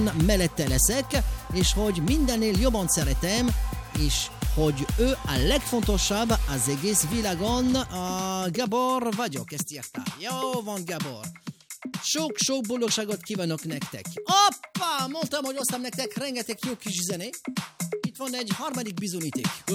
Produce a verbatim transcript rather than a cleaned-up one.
mellette leszek, és hogy mindennél jobban szeretem, és hogy ő a legfontosabb az egész világon. A Gábor vagyok, ezt írta. Jó van, Gábor. Sok-sok boldogságot kívánok nektek. Hoppá! Mondtam, hogy hoztam nektek rengeteg jó kis zenét. Itt van egy harmadik bizonyíték.